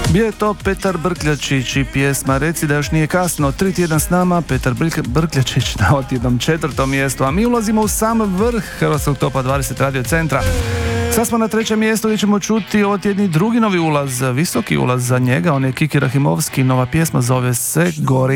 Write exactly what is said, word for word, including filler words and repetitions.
Bio je to Petar Brkljačić i pjesma Reci da još nije kasno. Tri tjedna s nama, Petar Brkljačić na odjednom četvrtom mjestu, a mi ulazimo u sam vrh Hrvatskog topa dvadeset radio centra. Sad smo na trećem mjestu gdje ćemo čuti otjedni drugi novi ulaz, visoki ulaz za njega, on je Kiki Rahimovski, nova pjesma zove se Gori.